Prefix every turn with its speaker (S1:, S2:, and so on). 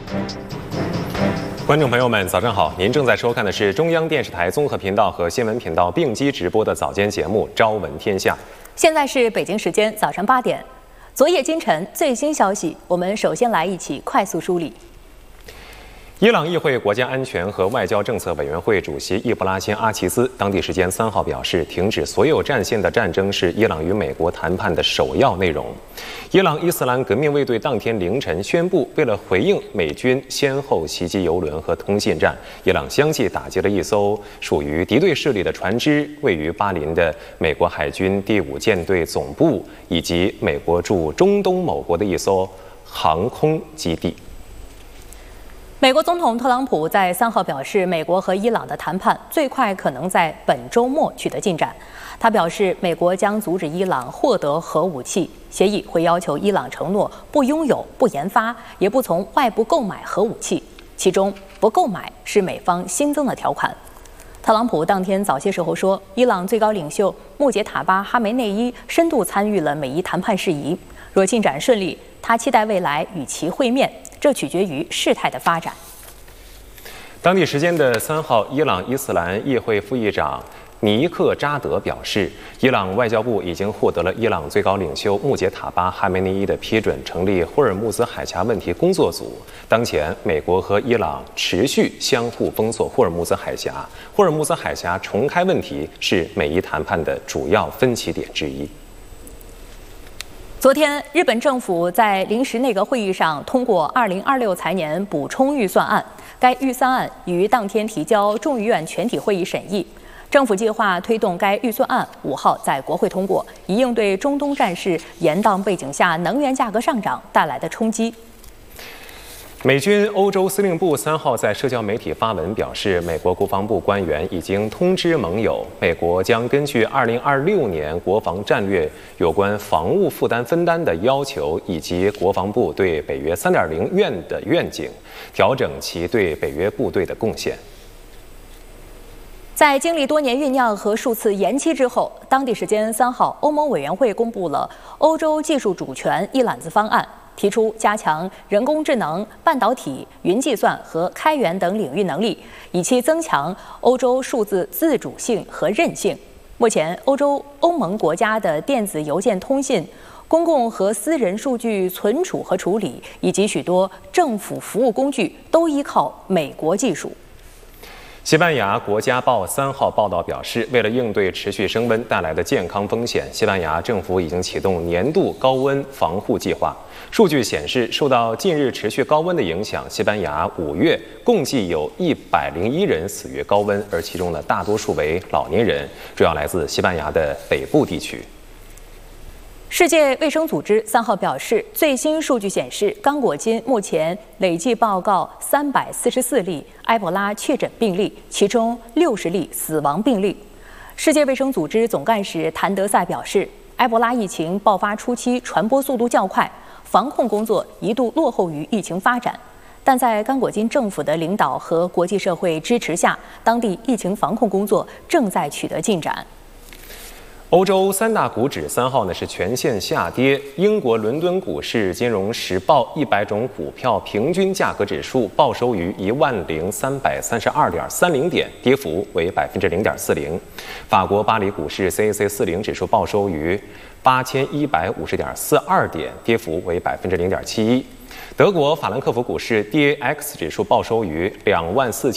S1: 观众朋友们，早上好！您正在收看的是中央电视台综合频道和新闻频道并机直播的早间节目《朝闻天下》。
S2: 现在是北京时间早上8点。昨夜今晨最新消息，我们首先来一起快速梳理。伊朗议会国家安全和外交政策委员会主席易卜拉欣·阿齐兹当地时间3号表示，停止所有战线的战争是伊朗与美国谈判的首要内容。伊朗伊斯兰革命卫队当天凌晨宣布，为了回应美军先后袭击油轮和通信站，伊朗相继打击了一艘属于敌对势力的船只，位于巴林的美国海军第5舰队总部，以及美国驻中东某国的一艘航空基地。美国总统特朗普在3号表示，美国和伊朗的谈判最快可能在本周末取得进展。他表示，美国将阻止伊朗获得核武器，协议会要求伊朗承诺不拥有、不研发，也不从外部购买核武器，其中不购买是美方新增的条款。特朗普当天早些时候说，伊朗最高领袖穆杰塔巴·哈梅内伊深度参与了美伊谈判事宜，若进展顺利，他期待未来与其会面，这取决于事态的发展。当地时间的3号，伊朗伊斯兰议会副议长尼克扎德表示，伊朗外交部已经获得了伊朗最高领袖穆杰塔巴·哈梅内伊的批准，成立霍尔木兹海峡问题工作组。当前，美国和伊朗持续相互封锁霍尔木兹海峡，霍尔木兹海峡重开问题是美伊谈判的主要分歧点之一。昨天，日本政府在临时内阁会议上通过2026财年补充预算案，该预算案于当天提交众议院全体会议审议。政府计划推动该预算案5号在国会通过，以应对中东战事延宕背景下能源价格上涨带来的冲击。美军欧洲司令部3号在社交媒体发文表示，美国国防部官员已经通知盟友，美国将根据2026年国防战略有关防务负担分担的要求，以及国防部对北约3.0愿的愿景，调整其对北约部队的贡献。在经历多年酝酿和数次延期之后，当地时间3号，欧盟委员会公布了欧洲技术主权一揽子方案，提出加强人工智能、半导体、云计算和开源等领域能力，以期增强欧洲数字自主性和韧性。目前，欧盟国家的电子邮件通信、公共和私人数据存储和处理，以及许多政府服务工具都依靠美国技术。西班牙国家报3号报道表示，为了应对持续升温带来的健康风险，西班牙政府已经启动年度高温防护计划。数据显示，受到近日持续高温的影响，西班牙5月共计有101人死于高温，而其中的大多数为老年人，主要来自西班牙的北部地区。世界卫生组织3号表示，最新数据显示，刚果金目前累计报告344例埃博拉确诊病例，其中60例死亡病例。世界卫生组织总干事谭德赛表示，埃博拉疫情爆发初期传播速度较快，防控工作一度落后于疫情发展，但在刚果金政府的领导和国际社会支持下，当地疫情防控工作正在取得进展。欧洲3大股指3号是全线下跌，英国伦敦股市金融时报100种股票平均价格指数报收于10332.30点，跌幅为0.40%。法国巴黎股市 CAC 40指数报收于8150.42点，跌幅为0.71%。德国法兰克福股市 DAX 指数报收于24000